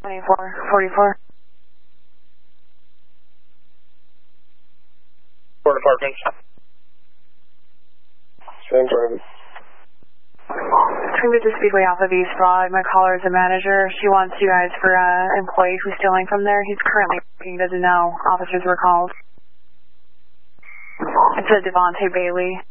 2444. Four departments. Same time. Trying to Speedway Alpha V Squad. My caller is a manager. She wants you guys for an employee who's stealing from there. He's currently working, doesn't know. Officers were called. It's a Devontae Bailey.